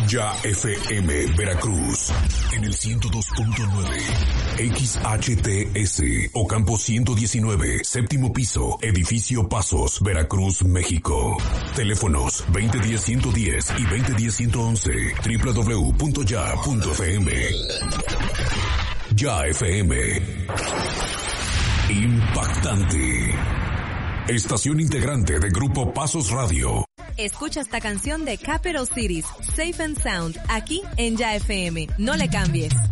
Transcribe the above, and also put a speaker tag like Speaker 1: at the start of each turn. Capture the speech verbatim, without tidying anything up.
Speaker 1: Ya F M Veracruz en el ciento dos punto nueve, X H T S Ocampo ciento diecinueve, séptimo piso, edificio Pasos, Veracruz, México. Teléfonos veinte diez ciento diez y veinte diez ciento once, doble u doble u doble u punto ya punto f m. Ya F M. Impactante. Estación integrante de Grupo Pasos Radio.
Speaker 2: Escucha esta canción de Capital Cities, Safe and Sound, aquí en Ya F M. No le cambies.